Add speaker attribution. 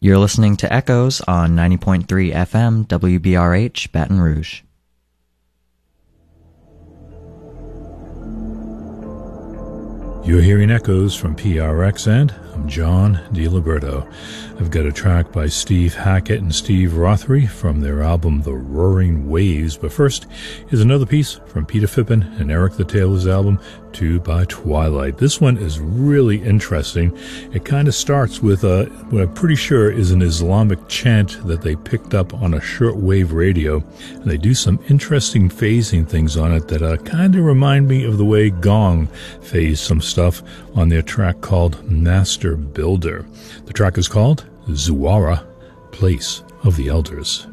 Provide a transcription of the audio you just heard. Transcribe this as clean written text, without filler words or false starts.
Speaker 1: You're listening to Echoes on 90.3 FM WBRH Baton Rouge.
Speaker 2: You're hearing Echoes from PRX, and I'm John DiLiberto. I've got a track by Steve Hackett and Steve Rothery from their album The Roaring Waves, but first is another piece from Peter Phippen and Eric the Taylor's album, Two by Twilight. This one is really interesting. It kind of starts with what I'm pretty sure is an Islamic chant that they picked up on a shortwave radio, and they do some interesting phasing things on it that kind of remind me of the way Gong phased some stuff on their track called Master Builder. The track is called Zuwara, Place of the Elders.